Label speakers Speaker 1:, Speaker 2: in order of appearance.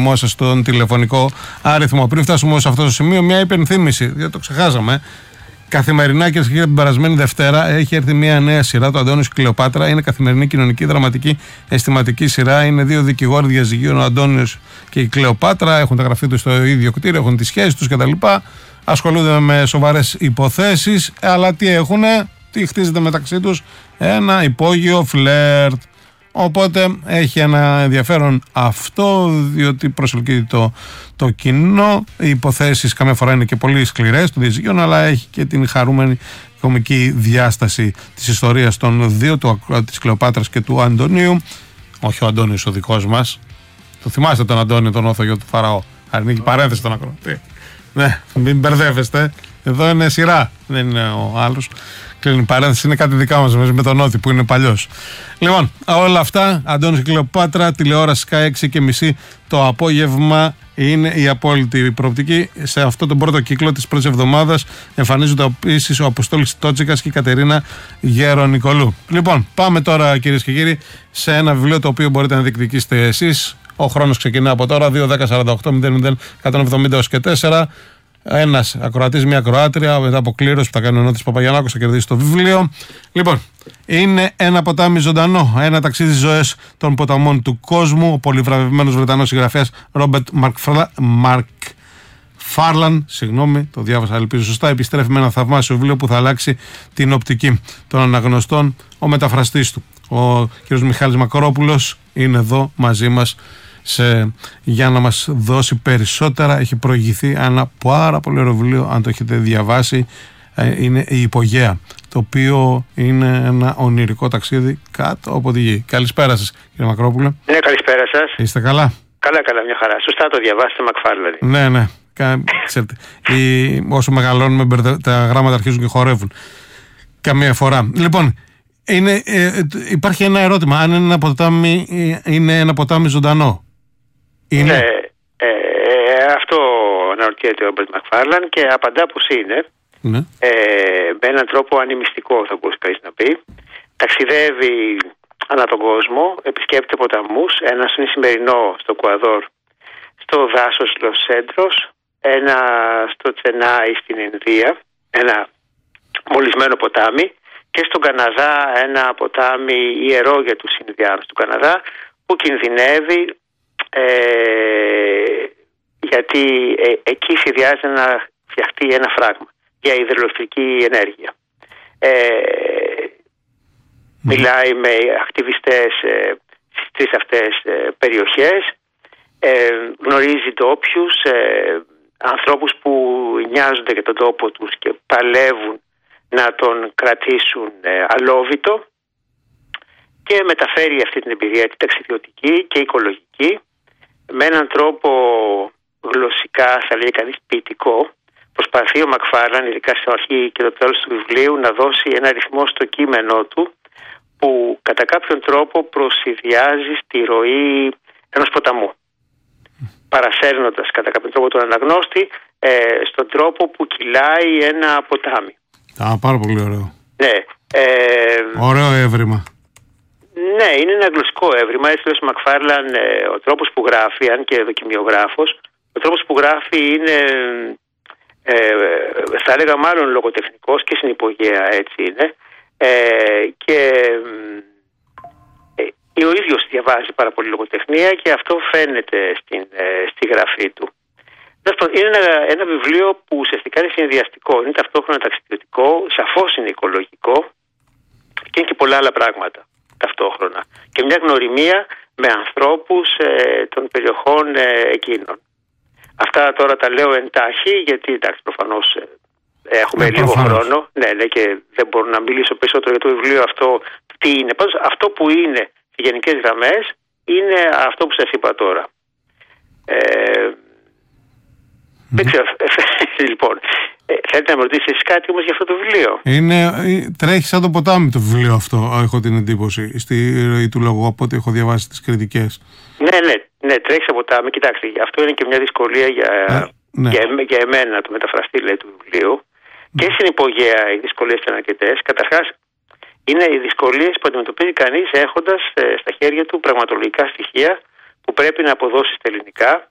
Speaker 1: θυμόσαστε στον τηλεφωνικό αριθμό. Πριν φτάσουμε σε αυτό το σημείο, μια υπενθύμηση, διότι το ξεχάσαμε. Καθημερινά, κυρίες και κύριοι, την περασμένη Δευτέρα έχει έρθει μια νέα σειρά, το Αντώνης και η Κλεοπάτρα. Είναι καθημερινή κοινωνική, δραματική, αισθηματική σειρά. Είναι δύο δικηγόροι διαζυγίων, ο Αντώνης και η Κλεοπάτρα. Έχουν τα γραφεία τους στο ίδιο κτίριο, έχουν τις σχέσεις τους κτλ. Ασχολούνται με σοβαρές υποθέσεις, αλλά τι χτίζεται μεταξύ τους? Ένα υπόγειο φλερτ. Οπότε έχει ένα ενδιαφέρον αυτό, διότι προσελκύει το κοινό. Οι υποθέσεις καμιά φορά είναι και πολύ σκληρές των διαζυγίων, αλλά έχει και την χαρούμενη κομική διάσταση της ιστορίας των δύο, της Κλεοπάτρας και του Αντωνίου. Όχι ο Αντώνης ο δικός μας. Το θυμάστε τον Αντώνη, τον όθο γιο του Φαραώ? Αρνική παρένθεση τον ακροατή. Ναι, μην μπερδεύεστε. Εδώ είναι σειρά, δεν είναι ο άλλος. Κλείνει παρένθεση, είναι κάτι δικά μας με τον Όθη που είναι παλιός. Λοιπόν, όλα αυτά, Αντώνης και Κλεοπάτρα, τηλεόραση Sky 6:30 το απόγευμα είναι η απόλυτη προοπτική. Σε αυτό τον πρώτο κύκλο της πρώτης εβδομάδας εμφανίζονται επίσης ο Αποστόλης Τότσικας και η Κατερίνα Γερονικολού. Λοιπόν, πάμε τώρα, κυρίες και κύριοι, σε ένα βιβλίο το οποίο μπορείτε να διεκδικήσετε εσείς. Ο χρόνος ξεκινά από τώρα, 2-10-48-00-170 και 4. Ένας ακροατής, μια ακροάτρια, μετά από κλήρωση που θα κάνει ο Νότης Παπαγιαννάκος, θα κερδίσει το βιβλίο. Λοιπόν, είναι ένα ποτάμι ζωντανό, ένα ταξίδι στις ζωές των ποταμών του κόσμου. Ο πολυβραβευμένος Βρετανός συγγραφέας Ρόμπερτ Μακφάρλαν, το διάβασα, ελπίζω σωστά, επιστρέφει με ένα θαυμάσιο βιβλίο που θα αλλάξει την οπτική των αναγνωστών. Ο μεταφραστής του, ο κ. Μιχάλης Μακρόπουλος, είναι εδώ μαζί μας για να μας δώσει περισσότερα. Έχει προηγηθεί ένα πάρα πολύ ωραίο βιβλίο, αν το έχετε διαβάσει, είναι η Υπογαία, το οποίο είναι ένα ονειρικό ταξίδι κάτω από τη γη. Καλησπέρα σας, κύριε Μακρόπουλε.
Speaker 2: Ναι, καλησπέρα σας.
Speaker 1: Είστε καλά?
Speaker 2: Καλά, μια χαρά. Σωστά το διαβάσετε, Μακφάρλαν.
Speaker 1: Ναι. Ξέρετε, όσο μεγαλώνουμε τα γράμματα αρχίζουν και χορεύουν καμία φορά. Λοιπόν, υπάρχει ένα ερώτημα. Αν ένα ποτάμι είναι ένα ποτάμι ζωντανό? Είναι.
Speaker 2: Ναι, αυτό αναρωτιέται ο Ρόμπερτ Μακφάρλαν και απαντά πως είναι.
Speaker 1: Ναι.
Speaker 2: Με έναν τρόπο ανημιστικό, θα μπορούσε κανείς να πει. Ταξιδεύει ανά τον κόσμο, επισκέπτεται ποταμούς. Ένας είναι σημερινό στο Εκουαδόρ, στο δάσος Λος Σέντρος, ένα στο Τσενάι στην Ινδία, ένα μολυσμένο ποτάμι, και στον Καναδά ένα ποτάμι ιερό για τους Ινδιάνους του Καναδά, που κινδυνεύει γιατί εκεί σχεδιάζεται να φτιαχτεί ένα φράγμα για υδροελεκτρική ενέργεια. Μιλάει με ακτιβιστές στις τρεις αυτές περιοχές, γνωρίζει ντόπιους, ανθρώπους που νοιάζονται για τον τόπο τους και παλεύουν να τον κρατήσουν αλόβητο, και μεταφέρει αυτή την εμπειρία, την ταξιδιωτική και οικολογική, με έναν τρόπο γλωσσικά, θα λέει κανείς, ποιητικό. Προσπαθεί ο Μακφάρλαν, ειδικά στην αρχή και το τέλος του βιβλίου, να δώσει ένα ρυθμό στο κείμενό του που κατά κάποιον τρόπο προσυδειάζει στη ροή ενός ποταμού, παρασέρνοντας κατά κάποιον τρόπο τον αναγνώστη στον τρόπο που κυλάει ένα ποτάμι.
Speaker 1: Πάρα πολύ ωραίο.
Speaker 2: Ναι.
Speaker 1: Ωραίο έβριμα.
Speaker 2: Ναι, είναι ένα γλωσσικό έβριμα. Έτσι λέει ο Μακφάρλαν, ο τρόπος που γράφει, αν και δοκιμιογράφος, ο τρόπος που γράφει είναι, θα έλεγα μάλλον λογοτεχνικός, και στην Υπογαία έτσι είναι. Και ο ίδιος διαβάζει πάρα πολύ λογοτεχνία και αυτό φαίνεται στη γραφή του. Είναι ένα βιβλίο που ουσιαστικά είναι συνδυαστικό, είναι ταυτόχρονα ταξιδιωτικό, σαφώς είναι οικολογικό και είναι και πολλά άλλα πράγματα ταυτόχρονα. Και μια γνωριμία με ανθρώπους των περιοχών εκείνων. Αυτά τώρα τα λέω εντάχει, γιατί εντάξει, προφανώς έχουμε λίγο χρόνο. Ναι, και δεν μπορώ να μιλήσω περισσότερο για το βιβλίο αυτό. Τι είναι? Πάντως αυτό που είναι σε γενικές γραμμές είναι αυτό που σας είπα τώρα. Δεν ξέρω. Λοιπόν, θέλετε να με ρωτήσετε εσείς κάτι όμως για αυτό το βιβλίο?
Speaker 1: Τρέχει σαν το ποτάμι το βιβλίο αυτό, έχω την εντύπωση, στη ροή του λόγου, από ό,τι έχω διαβάσει τις κριτικές.
Speaker 2: Ναι, τρέχει σαν ποτάμι. Κοιτάξτε, αυτό είναι και μια δυσκολία για εμένα, το μεταφραστή, λέει, του βιβλίου. Και στην Υπογαία οι δυσκολίες ήταν αρκετές. Καταρχάς, είναι οι δυσκολίες που αντιμετωπίζει κανείς έχοντας στα χέρια του πραγματολογικά στοιχεία που πρέπει να αποδώσει στα ελληνικά.